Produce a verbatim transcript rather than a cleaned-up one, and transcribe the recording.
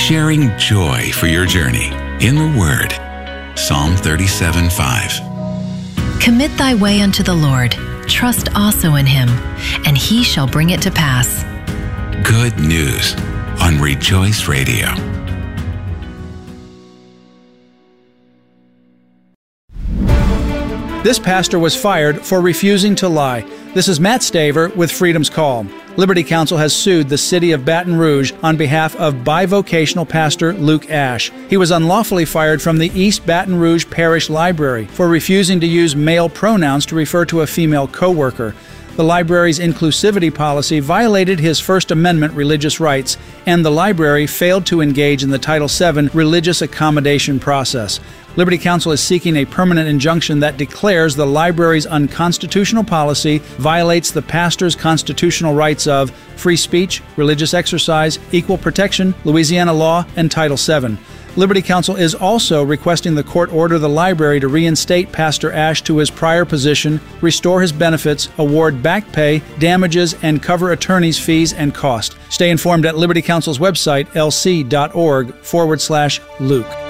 sharing joy for your journey in the Word. Psalm thirty-seven five. Commit thy way unto the Lord. Trust also in him, and he shall bring it to pass. Good news on Rejoice Radio. This pastor was fired for refusing to lie. This is Matt Staver with Freedom's Call. Liberty Counsel has sued the city of Baton Rouge on behalf of bivocational pastor Luke Ash. He was unlawfully fired from the East Baton Rouge Parish Library for refusing to use male pronouns to refer to a female co-worker. The library's inclusivity policy violated his First Amendment religious rights, and the library failed to engage in the Title seven religious accommodation process. Liberty Counsel is seeking a permanent injunction that declares the library's unconstitutional policy violates the pastor's constitutional rights of free speech, religious exercise, equal protection, Louisiana law, and Title seven. Liberty Counsel is also requesting the court order the library to reinstate Pastor Ash to his prior position, restore his benefits, award back pay, damages, and cover attorney's fees and cost. Stay informed at Liberty Counsel's website, lc.org forward slash Luke.